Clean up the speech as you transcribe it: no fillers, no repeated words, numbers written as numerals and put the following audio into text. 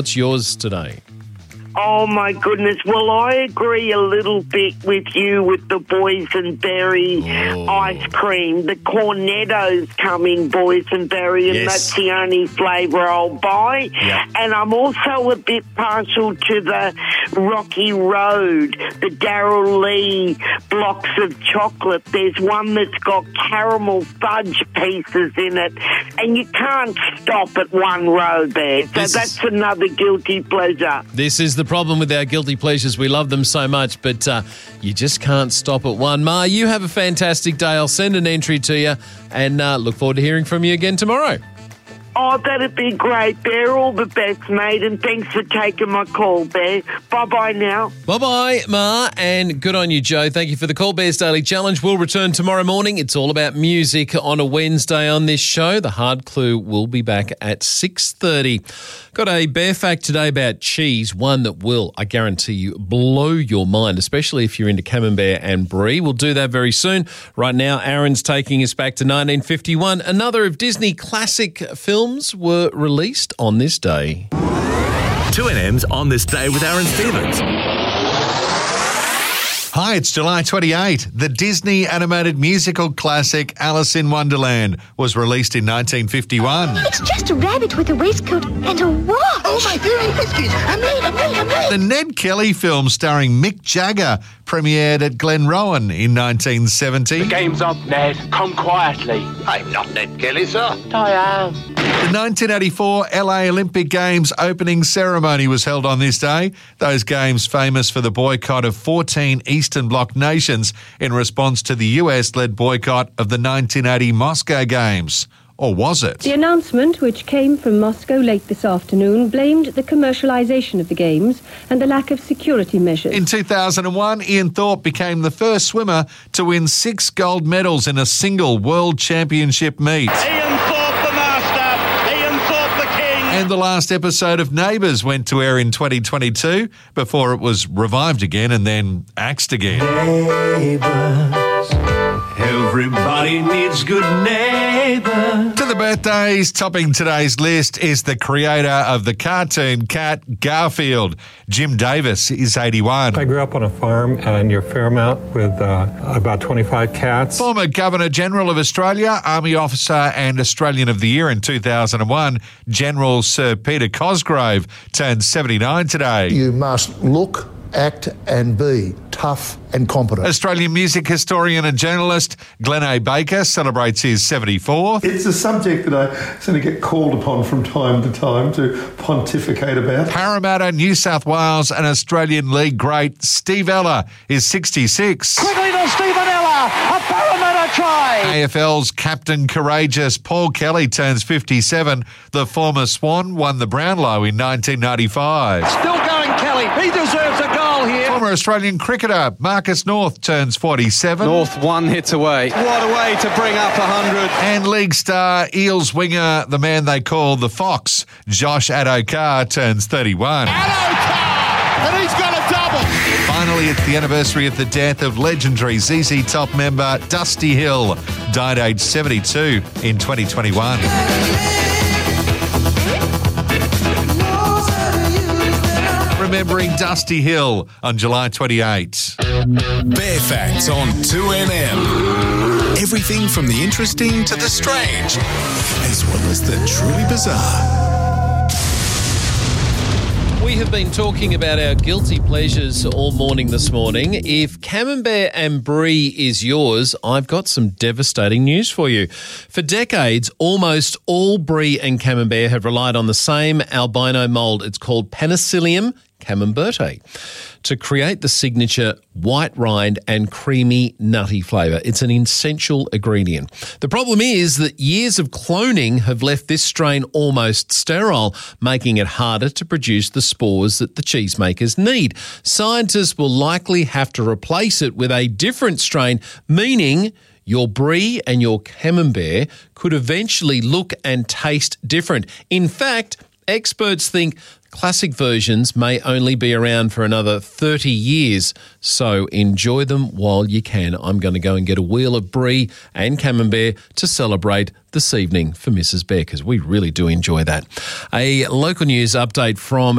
What's yours today? Oh, my goodness. Well, I agree a little bit with you with the boysenberry ice cream. The cornettos come in boysenberry, and that's the only flavour I'll buy. Yep. And I'm also a bit partial to the Rocky Road, the Darryl Lee blocks of chocolate. There's one that's got caramel fudge pieces in it, and you can't stop at one row there. So that's another guilty pleasure. This is the problem with our guilty pleasures. We love them so much, but you just can't stop at one. Ma, you have a fantastic day. I'll send an entry to you and look forward to hearing from you again tomorrow. Oh, that'd be great, Bear. All the best, mate, and thanks for taking my call, Bear. Bye-bye now. Bye-bye, Ma, and good on you, Joe. Thank you for the call. Bears Daily Challenge will return tomorrow morning. It's all about music on a Wednesday on this show. The Hard Clue will be back at 6:30. Got a bear fact today about cheese, one that will, I guarantee you, blow your mind, especially if you're into camembert and brie. We'll do that very soon. Right now, Aaron's taking us back to 1951. Another of Disney classic films were released on this day. 2NM's On This Day with Aaron Stevens. Hi, it's July 28. The Disney animated musical classic Alice in Wonderland was released in 1951. It's just a rabbit with a waistcoat and a watch. Oh, my hearing whiskies. I'm late. The Ned Kelly film starring Mick Jagger premiered at Glenrowan in 1970. The game's up, Ned. Come quietly. I'm not Ned Kelly, sir. I am. The 1984 LA Olympic Games opening ceremony was held on this day. Those games famous for the boycott of 14 Eastern Bloc nations in response to the US-led boycott of the 1980 Moscow Games. Or was it? The announcement, which came from Moscow late this afternoon, blamed the commercialisation of the Games and the lack of security measures. In 2001, Ian Thorpe became the first swimmer to win 6 gold medals in a single World Championship meet. Ian Thorpe, the master. Ian Thorpe, the king. And the last episode of Neighbours went to air in 2022 before it was revived again and then axed again. Neighbours, everybody needs good neighbours. To the birthdays, topping today's list is the creator of the cartoon cat Garfield. Jim Davis is 81. I grew up on a farm near Fairmount with about 25 cats. Former Governor-General of Australia, Army Officer and Australian of the Year in 2001, General Sir Peter Cosgrove turned 79 today. You must look, act and be tough and competent. Australian music historian and journalist Glenn A. Baker celebrates his 74th. It's a subject that I sort of get called upon from time to time to pontificate about. Parramatta, New South Wales and Australian League great Steve Ella is 66. Quickly to Stephen Ella, a Parramatta try. AFL's captain courageous Paul Kelly turns 57. The former Swan won the Brownlow in 1995. Still going, Kelly. He deserves a goal here. Former Australian cricketer Marcus North turns 47. North 1 hit away. What a way to bring up 100. And league star Eels winger, the man they call the Fox, Josh Adokar turns 31. Adokar! And he's got a double. Finally, it's the anniversary of the death of legendary ZZ Top member Dusty Hill, died aged 72 in 2021. Remembering Dusty Hill on July 28. Bear Facts on 2NM. Everything from the interesting to the strange, as well as the truly bizarre. We have been talking about our guilty pleasures all morning this morning. If camembert and brie is yours, I've got some devastating news for you. For decades, almost all brie and camembert have relied on the same albino mould. It's called Penicillium camemberte to create the signature white rind and creamy nutty flavour. It's an essential ingredient. The problem is that years of cloning have left this strain almost sterile, making it harder to produce the spores that the cheesemakers need. Scientists will likely have to replace it with a different strain, meaning your brie and your camembert could eventually look and taste different. In fact, experts think Classic versions may only be around for another 30 years, so enjoy them while you can. I'm going to go and get a wheel of brie and camembert to celebrate this evening for Mrs. Bear, because we really do enjoy that. A local news update from